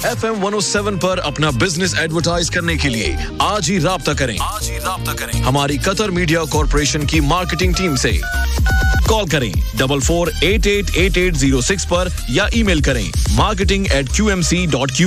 FM 107 पर अपना business advertise करने के लिए आज ही राब्ता करें हमारी कतर मीडिया कॉर्पोरेशन की मार्केटिंग टीम से। कॉल करें 44888806 पर या ईमेल करें marketing@qmc.qa